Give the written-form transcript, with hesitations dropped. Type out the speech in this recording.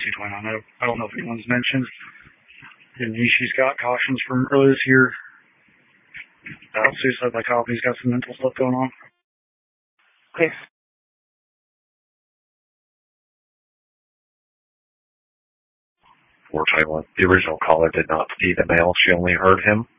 229. I don't know if anyone's mentioned. And Nishi's got cautions from earlier this year. Suicide by cop, he's got some mental stuff going on. Okay. The original caller did not see the male. She only heard him.